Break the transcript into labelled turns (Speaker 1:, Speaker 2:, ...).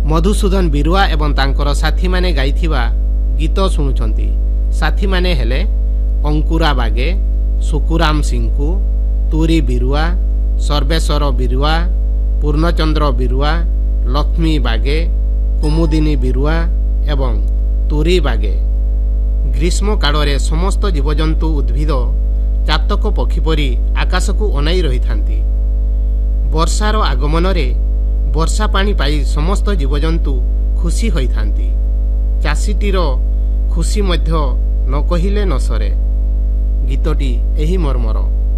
Speaker 1: ମଧୁସୂଦନ ବିରୁଆ ଏବଂ ତାଙ୍କର ସାଥୀମାନେ ଗାଇଥିବା ଗୀତ ଶୁଣୁଛନ୍ତି। ସାଥୀମାନେ ହେଲେ ଅଙ୍କୁରା ବାଗେ, ସୁକୁରାମ ସିଂକୁ, ତୁରୀ ବିରୁଆ, ସର୍ବେଶ୍ୱର ବିରୁଆ, ପୂର୍ଣ୍ଣଚନ୍ଦ୍ର ବିରୁଆ, ଲକ୍ଷ୍ମୀ ବାଗେ, କୁମୁଦିନୀ ବିରୁଆ ଏବଂ ତୁରୀ ବାଗେ। ଗ୍ରୀଷ୍ମ କାଳରେ ସମସ୍ତ ଜୀବଜନ୍ତୁ ଉଦ୍ଭିଦ ଚାତକ ପକ୍ଷୀ ପରି ଆକାଶକୁ ଅନାଇ ରହିଥାନ୍ତି। ବର୍ଷାର ଆଗମନରେ ବର୍ଷା ପାଣି ପାଇ ସମସ୍ତ ଜୀବଜନ୍ତୁ ଖୁସି ହୋଇଥାନ୍ତି। ଚାଷୀଟିର ଖୁସି ମଧ୍ୟ ନ କହିଲେ ନ ସରେ। ଗୀତଟି ଏହି ମର୍ମର।